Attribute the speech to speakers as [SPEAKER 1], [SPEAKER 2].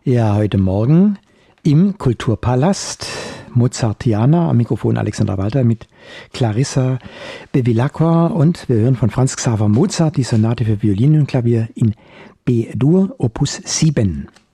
[SPEAKER 1] Ja, heute Morgen im Kulturpalast Mozartiana, am Mikrofon Alexander Walter mit Clarissa Bevilacqua, und wir hören von Franz Xaver Mozart die Sonate für Violine und Klavier in B-Dur, Opus 7.